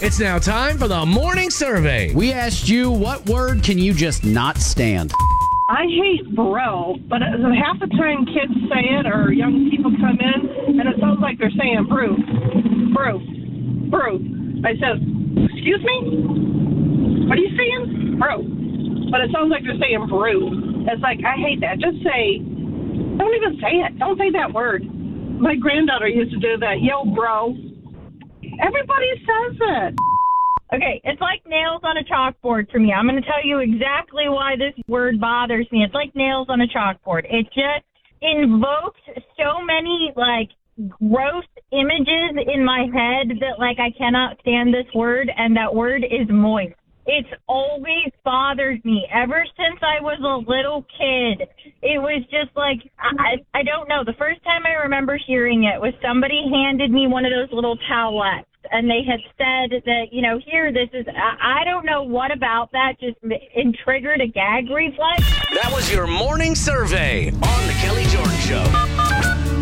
It's now time for the morning survey. We asked you, what word can you just not stand? I hate bro, but half the time kids say it or young people come in, and it sounds like they're saying brew. I said, excuse me? What are you saying? Brew. But it sounds like they're saying brew. It's like, I hate that. Just say, don't even say it. Don't say that word. My granddaughter used to do that. Yo, bro. Everybody says it. Okay, it's like nails on a chalkboard for me. I'm going to tell you exactly why this word bothers me. It's like nails on a chalkboard. It just invokes so many, gross images in my head that, I cannot stand this word, and that word is moist. It's always bothered me. Ever since I was a little kid, it was just I don't know. The first time I remember hearing it was somebody handed me one of those little towelettes, and they had said that, here, this is, I don't know what about that just triggered a gag reflex. That was your morning survey on The Kelly Jordan Show.